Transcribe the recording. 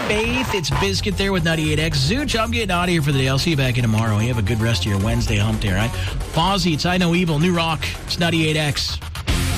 Faith, it's Biscuit there with 98X. Zooch, I'm getting out of here for the day. I'll see you back in tomorrow. You have a good rest of your Wednesday hump day, all right? Fozzy, it's I Know Evil. New Rock, it's 98X.